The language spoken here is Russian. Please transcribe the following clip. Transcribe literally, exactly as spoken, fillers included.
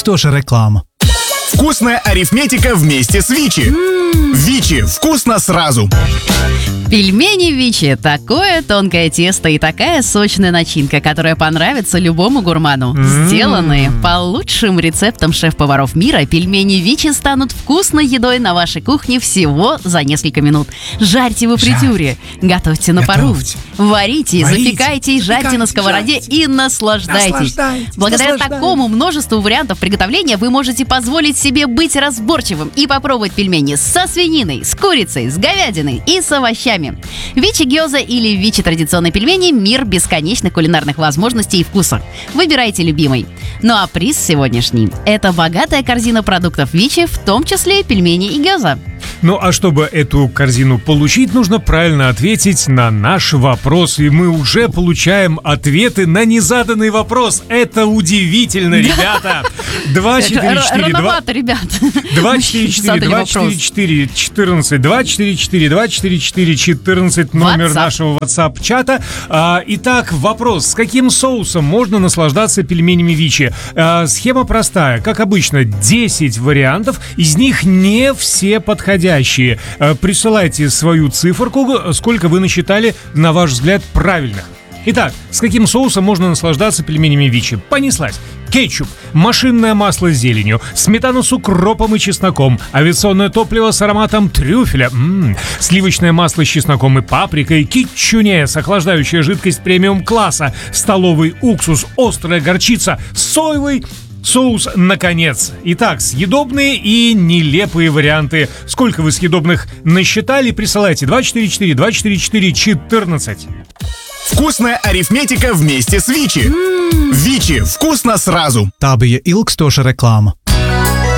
Ilgstoša reklāma. Вкусная арифметика вместе с Вичи. Вичи. Вкусно сразу. Пельмени Вичи – такое тонкое тесто и такая сочная начинка, которая понравится любому гурману. Сделанные по лучшим рецептам шеф-поваров мира, пельмени Вичи станут вкусной едой на вашей кухне всего за несколько минут. Жарьте в фритюре, готовьте на пару, Готовьте. варите, Варите, запекайте и жарьте запекайте, на сковороде жарьте. и наслаждайтесь. Наслаждайтесь, Благодаря наслаждайтесь. такому множеству вариантов приготовления вы можете позволить себе быть разборчивым и попробовать пельмени со свининой, с курицей, с говядиной и с овощами. Вичи Гёза или Вичи традиционные пельмени – мир бесконечных кулинарных возможностей и вкусов. Выбирайте любимый. Ну а приз сегодняшний – это богатая корзина продуктов Вичи, в том числе пельмени и гёза. Ну а чтобы эту корзину получить, нужно правильно ответить на наш вопрос. И мы уже получаем ответы на незаданный вопрос. Это удивительно, ребята. два четыре четыре два Рановато, ребят. два четыре четыре два четыре четыре четырнадцать два четыре четыре два четыре четыре четырнадцать номер WhatsApp. нашего WhatsApp-чата. А, итак, вопрос. С каким соусом можно наслаждаться пельменями Вичи? А, схема простая. Как обычно, десять вариантов. Из них не все подходящие. А, присылайте свою циферку, сколько вы насчитали, на ваш взгляд, правильных. Итак, с каким соусом можно наслаждаться пельменями Вичи? Понеслась. Кетчуп, машинное масло с зеленью, сметана с укропом и чесноком, авиационное топливо с ароматом трюфеля, м-м, сливочное масло с чесноком и паприкой, китчунес, охлаждающая жидкость премиум-класса, столовый уксус, острая горчица, соевый соус, наконец. Итак, съедобные и нелепые варианты. Сколько вы съедобных насчитали? Присылайте два четыре четыре два четыре четыре четырнадцать. Вкусная арифметика вместе с Вичи. Вичи. Вкусно сразу. Tā bija ilgstoša reklāma.